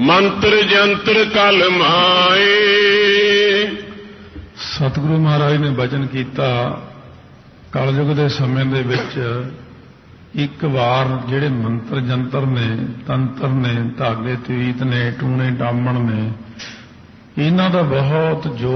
ਮੰਤਰ ਜੰਤਰ ਕਲ ਮਾਏ। ਸਤਿਗੁਰੂ ਮਹਾਰਾਜ ਨੇ ਬਚਨ ਕੀਤਾ ਕਲਯੁਗ ਦੇ ਸਮੇਂ ਦੇ ਵਿੱਚ ਇੱਕ ਵਾਰ ਜਿਹੜੇ ਮੰਤਰ ਜੰਤਰ ਨੇ, ਤੰਤਰ ਨੇ, ਧਾਗੇ ਤਵੀਤ ਨੇ, ਟੂਣੇ ਟਾਮਣ ਨੇ, ਇਹਨਾਂ ਦਾ ਬਹੁਤ